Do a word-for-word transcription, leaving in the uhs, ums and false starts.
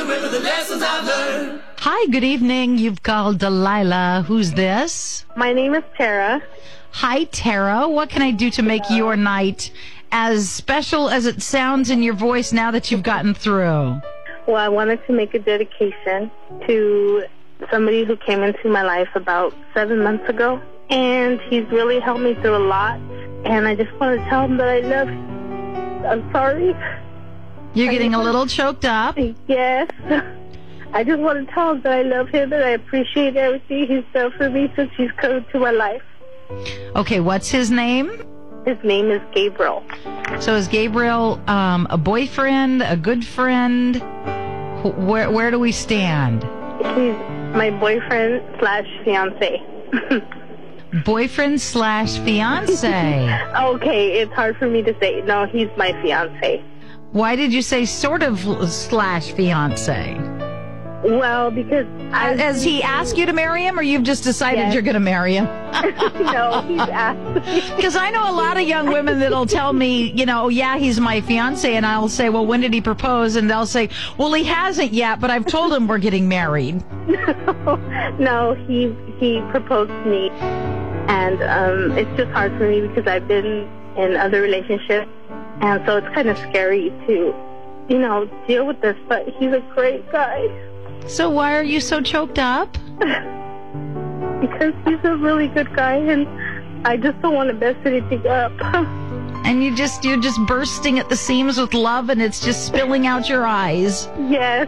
remember the lessons I've learned. Hi, good evening. You've called Delilah. Who's this? My name is Tara. Hi, Tara. What can I do to make your night as special as it sounds in your voice now that you've gotten through? Well, I wanted to make a dedication to somebody who came into my life about seven months ago. And he's really helped me through a lot. And I just want to tell him that I love him. I'm sorry. You're getting a little choked up. Yes. I just want to tell him that I love him and I appreciate everything he's done for me since he's come into my life. Okay, what's his name? His name is Gabriel. So is Gabriel um, a boyfriend, a good friend? Wh- Where where do we stand? He's my boyfriend slash fiance. Boyfriend slash fiance. Okay, it's hard for me to say. No, he's my fiance. Why did you say sort of slash fiance? Well, because I... Has he asked you to marry him, or you've just decided Yes. you're going to marry him? No, he's asked. Because I know a lot of young women that'll tell me, you know, oh, yeah, he's my fiance, and I'll say, well, when did he propose? And they'll say, well, he hasn't yet, but I've told him we're getting married. No, he he proposed to me, and um, it's just hard for me because I've been in other relationships, and so it's kind of scary to, you know, deal with this. But he's a great guy. So why are you so choked up? Because he's a really good guy, and I just don't want to mess anything up. And you just you're just bursting at the seams with love, and it's just spilling out your eyes. Yes.